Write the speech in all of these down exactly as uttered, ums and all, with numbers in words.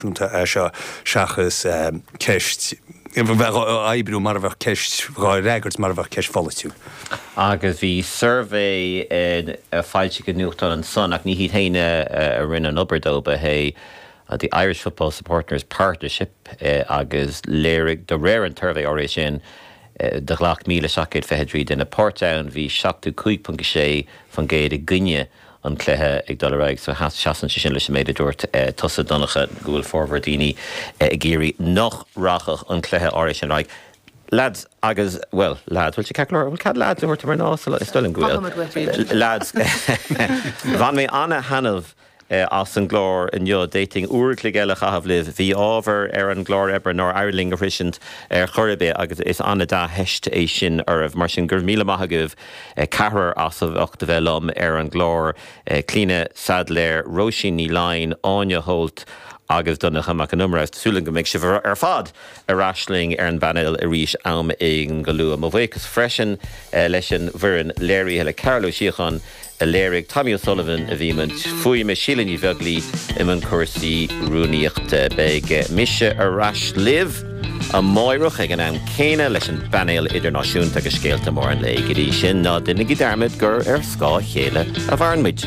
náisiúnta seo seachas ceist Ibrú mar bheith ceist records mar bheith ceist folaitiú. Agus bhí survey a fáilte go nuachtar an son ach ní hí héine a rinne an Oberdóba hey uh, the Irish Football Supporters Partnership uh, agus léirigh do réir an turvey oré sin uh, de ghlach míle seacaid fehedrí in a Portdown hí seachtú cuig punca sé fan géad a gunne an cléthe ag dul so has seasan sin leis méid dúirt uh, tusa donnacha gúil forward daoine uh, a géirí nach rachach an cléthe oré sin raig. Lads, agus, well, lads, will you cacklor, will cad lads over to my nose, still in Gwil. Lads, van me Anna Hanav, uh, as an glor in your dating úrclig eile chahav liv, vi over er an glor eber nor Ireling efficient er chorbe, agus is Anna da hest e sin ar of marsin gur mila mahagiv, uh, carrer as of octavelum er an glor, uh, Clean Sadler, Roisin line, Anya Holt, agus donna chamach an numra súlan go méid si ar fad a rasling ar an banil a ríis am éigen goú am bhhéchas freisin leis an bhuirean léirí heile Carlo Síochan a léirigh Tommy O'Sullivan a bhíman fuaí me sílaní bheaglí im an cuasaí rúnaíocht beag mise a ras liv a máireach ag an am céine leis an banil idirnáisiúnta go scéalta mór an le gurí sin ná duine go dermid gur ar scá chéile a bharnmuid.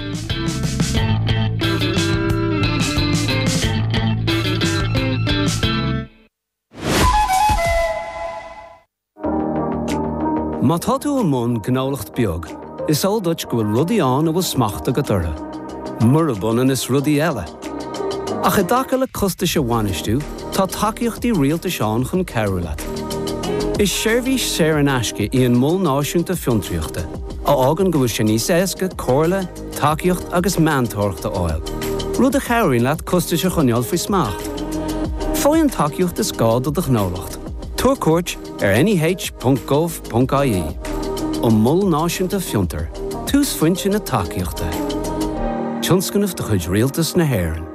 Má tá tú an mún gnálacht beag, is all dúirt go bhfuil rudaí an a bhfuil smachta go dtora. Mura bunan is rudaí eile. Ach i dtaca le costa se bhainistú, tá takeíochtaí rialta seán chun ceiriú leat. Is seirbhís séir an aisce í an mún náisiúnta fiontraíochta, a ágan go bhfuil sé níos éasca, cóirla, takeíocht agus meantóireachta áil. Rud a cheiriúin leat costa se chuneal faoi smacht. Fáin takeíocht is gád a gnálacht. Tuair cuairt ar n e h dot gov dot i e. Ó mul náisiúnta fiontar, tús foiinte na takeíochta. Tionscanmh de chuid rialtas na hÉireann.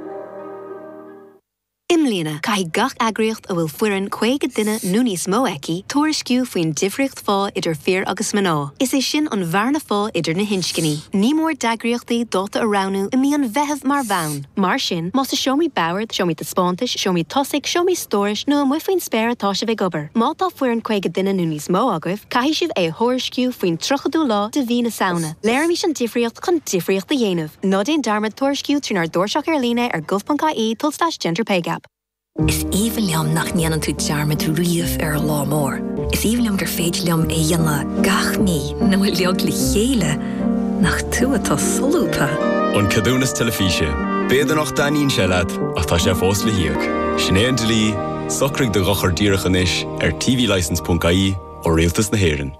Imlína, cai gach agriocht a bhfuil fuireann chuige duine núní smó eici, tuairisciú faoin difriocht fá idir fear agus maná. Is é sin an bharna fá idir na hinscinní. Ní mór dagriochtaí dáta a ránú i mí an bheitheh mar bhain. Mar sin, más a seomí bauard, seomí de spántais, seomí tosaigh, seomí stóris, nó an mufaoin spéir atá se bheith gobar. Má tá fuireann chuige duine núní smó agah, cai sibh é thuairisciú faoin trochadú lá de bhí na saona. Léir mí an difriocht chun difriocht a dhéanamh. Nó déon darmad tuairisciú trínar dúirseach ar líne ar gov dot i e tulstáis gender pay gap. Is even liam nach níanaan tú dearmad riamh ar lá mór. Is even liam gur féid liam é dhéanana gach mí nó leag le chéile nach tú atá solúpa. An cadúnas telefíse, béidir nach daíonn sé leat ach tá sé fós le hiag. Sinéad Delí, socraigh de gachar díreachan is ar t v license dot i e ó rialtas na hÉireann.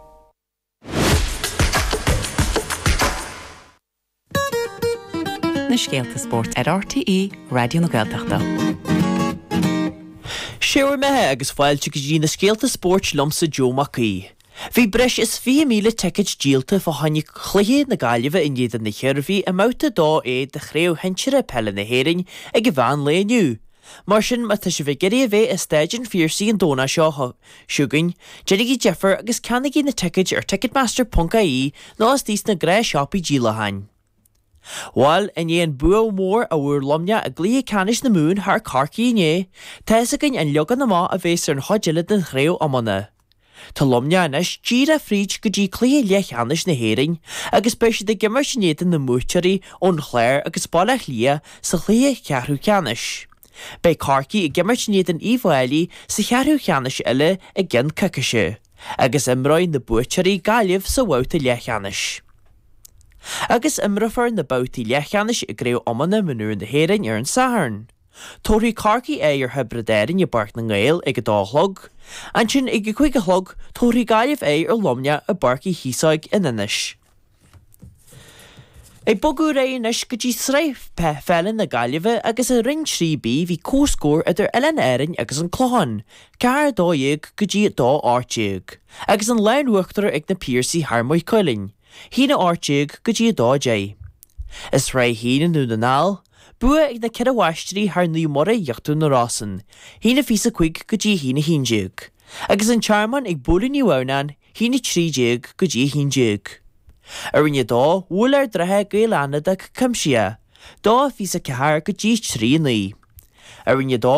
Na scéalta sport ar R T E, Radio na Gaeltachta. Siúr methe agus fáilte go dtí na scéalta sport lomsa Joe Mackey. Bhí breis is fi míle tickets díalta fá tháinig chluiche na Gaillimhe in iad na cheirmhí a máta dá é de chréibh hinseire pelle na hÉireann ag go bhain le aniu. Mar sin má tá si bheith geirí a bheith is staidean fíorsaí an dóna seo siúgain, Jenny Jeffer agus canigí na tickets ar ticketmaster dot i e ná as tís na gré siopí díla hain. While in yen buo mór a bhuair lomne a glí canis na mún haar carcí né, teisagin an legan na má a bhés ar an hodile den chréo amana. Tá lomne anis díra fríd go dtí clí leich anis na hÉireann, agus beisi de gimar sinnétan na mútearí ón chléir agus bála lia sa clí cearú canis. Bei carcí i gimar sinnétan íomhhailí sa chearú canis eile a gin cacaise, agus imráin na bútearí Gaillimh sa bhauta leich anis. Agus imrafar na bouti lechanis i gréo amana manúr na hÉireann ar an saharn. Tóirí carcí é ar hebredéirin i barc na ngéil ag a dálog, an sin ag a chuig a hlog tóirí Gaillimh é ar lomne a barcí hísáig in inis. É bogú ré inis go dtí sreif pe felin na Gaillimhe agus a ring srí bí hí cóscór idir Ellen Éireann agus an chlán, cear dó dhéag go dtí dó áirtéag, agus an leanhuachtar ag na píorsaí harmóid coilinn. Hína áirtéag go dtí dó dé. Is ré hína nú na nál, bua ag na cead a bhaistrí thar ní mora dheachtú na rásan, hína físa chuig go dtí hína híndeag, agus an charman ag búla ní bhhanan hína trídeag go dtí híndeag. Ar rinne dó, bhfuil ar drethe gail anad ag cumsia, dó físa cethar go dtí trí ní. ar rinne dá